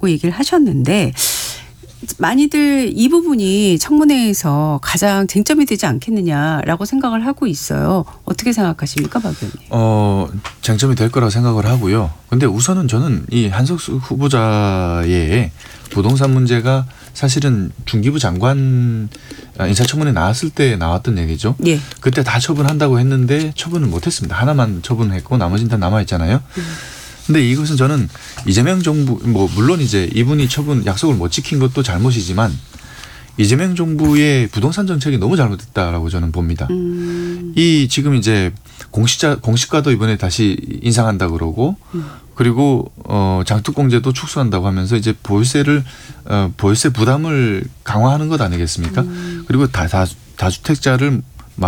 있다라고 얘기를 하셨는데 많이들 이 부분이 청문회에서 가장 쟁점이 되지 않겠느냐라고 생각을 하고 있어요. 어떻게 생각하십니까, 박 의원님? 쟁점이 될 거라고 생각을 하고요. 근데 우선은 저는 이 한석수 후보자의 부동산 문제가 사실은 중기부 장관 인사청문회 나왔을 때 나왔던 얘기죠. 예. 그때 다 처분한다고 했는데 처분을 못했습니다. 하나만 처분했고 나머지는 다 남아있잖아요. 근데 이것은 저는 이재명 정부 물론 이제 이분이 처분 약속을 못 지킨 것도 잘못이지만 이재명 정부의 부동산 정책이 너무 잘못됐다라고 저는 봅니다. 이 지금 이제 공시가도 이번에 다시 인상한다 그러고 그리고 장투공제도 축소한다고 하면서 이제 보유세 부담을 강화하는 것 아니겠습니까? 그리고 다주택자를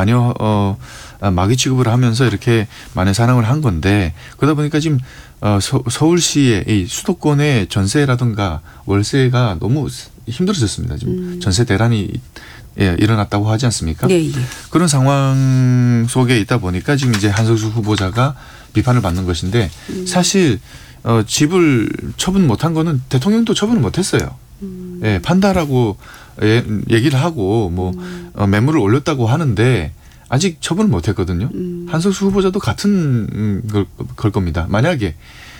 마귀 취급을 하면서 이렇게 만회 산항을 한 건데 그러다 보니까 지금 서울시의 이 수도권의 전세라든가 월세가 너무 힘들어졌습니다. 지금 전세 대란이 일어났다고 하지 않습니까? 네, 예. 그런 상황 속에 있다 보니까 지금 이제 한석수 후보자가 비판을 받는 것인데 사실 집을 처분 못한 거는 대통령도 처분을 못했어요. 예, 판다라고 얘기를 하고 매물을 올렸다고 하는데 아직 처분을 못했거든요. 한석수 후보자도 같은 걸 겁니다. 만약에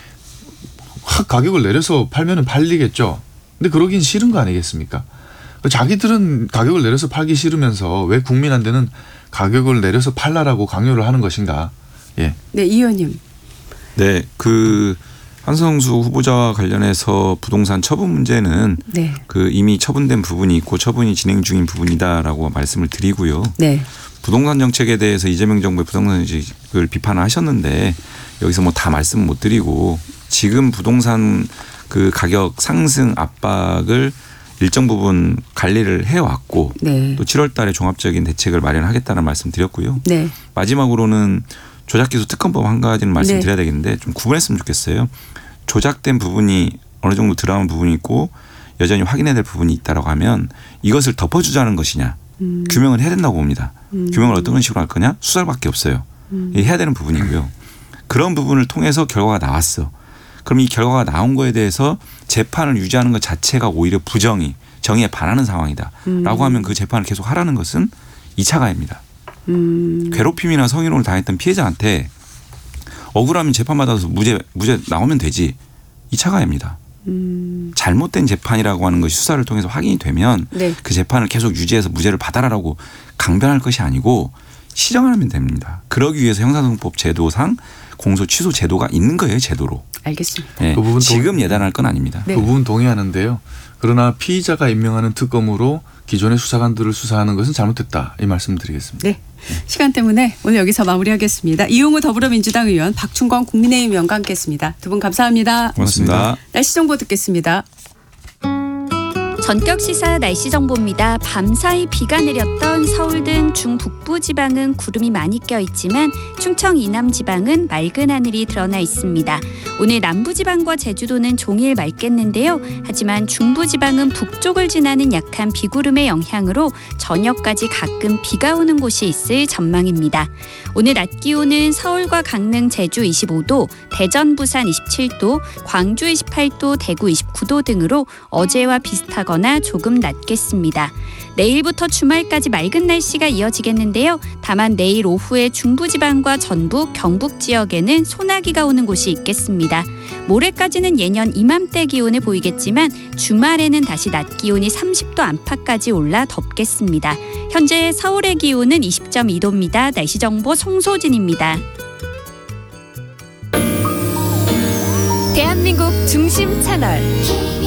확 가격을 내려서 팔면은 팔리겠죠. 근데 그러긴 싫은 거 아니겠습니까? 자기들은 가격을 내려서 팔기 싫으면서 왜 국민한테는 가격을 내려서 팔라라고 강요를 하는 것인가? 예. 네, 이 의원님. 네, 한석수 후보자와 관련해서 부동산 처분 문제는 네. 이미 처분된 부분이 있고 처분이 진행 중인 부분이다라고 말씀을 드리고요. 네. 부동산 정책에 대해서 이재명 정부의 부동산 정책을 비판하셨는데 여기서 다 말씀 못 드리고 지금 부동산 가격 상승 압박을 일정 부분 관리를 해왔고 네. 또 7월 달에 종합적인 대책을 마련하겠다는 말씀 드렸고요. 네. 마지막으로는 조작기소 특검법 한 가지는 말씀드려야 되겠는데 좀 구분했으면 좋겠어요. 조작된 부분이 어느 정도 드러난 부분이 있고 여전히 확인해야 될 부분이 있다라고 하면 이것을 덮어주자는 것이냐. 규명을 해야 된다고 봅니다. 규명을 어떤 식으로 할 거냐. 수사밖에 없어요. 해야 되는 부분이고요. 그런 부분을 통해서 결과가 나왔어. 그럼 이 결과가 나온 거에 대해서 재판을 유지하는 것 자체가 오히려 정의에 반하는 상황이다. 라고 하면 그 재판을 계속 하라는 것은 2차 가해입니다. 괴롭힘이나 성희롱을 당했던 피해자한테 억울하면 재판받아서 무죄 나오면 되지. 2차 가해입니다. 잘못된 재판이라고 하는 것이 수사를 통해서 확인이 되면 네. 그 재판을 계속 유지해서 무죄를 받아라라고 강변할 것이 아니고 시정하면 됩니다. 그러기 위해서 형사소송법 제도상 공소 취소 제도가 있는 거예요. 제도로. 알겠습니다. 네. 그 부분 지금 예단할 건 아닙니다. 네. 그 부분 동의하는데요. 그러나 피의자가 임명하는 특검으로 기존의 수사관들을 수사하는 것은 잘못됐다. 이 말씀 드리겠습니다. 네. 시간 때문에 오늘 여기서 마무리하겠습니다. 이용우 더불어민주당 의원, 박충건 국민의힘 의원과 함께했습니다. 두 분 감사합니다. 고맙습니다. 날씨 정보 듣겠습니다. 전격 시사 날씨 정보입니다. 밤사이 비가 내렸던 서울 등 중북부 지방은 구름이 많이 껴있지만 충청 이남 지방은 맑은 하늘이 드러나 있습니다. 오늘 남부 지방과 제주도는 종일 맑겠는데요. 하지만 중부 지방은 북쪽을 지나는 약한 비구름의 영향으로 저녁까지 가끔 비가 오는 곳이 있을 전망입니다. 오늘 낮 기온은 서울과 강릉, 제주 25도, 대전, 부산 27도, 광주 28도, 대구 29도 등으로 어제와 비슷하거나 조금 낮겠습니다. 내일부터 주말까지 맑은 날씨가 이어지겠는데요. 다만 내일 오후에 중부지방과 전북, 경북 지역에는 소나기가 오는 곳이 있겠습니다. 모레까지는 예년 이맘때 기온을 보이겠지만 주말에는 다시 낮 기온이 30도 안팎까지 올라 덥겠습니다. 현재 서울의 기온은 20.2도입니다. 날씨 정보 송소진입니다. 대한민국 중심 채널